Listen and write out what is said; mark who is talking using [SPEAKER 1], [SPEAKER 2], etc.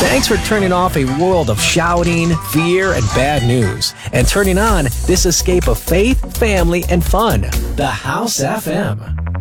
[SPEAKER 1] Thanks for turning off a world of shouting, fear, and bad news, and turning on this escape of faith, family, and fun. The House FM.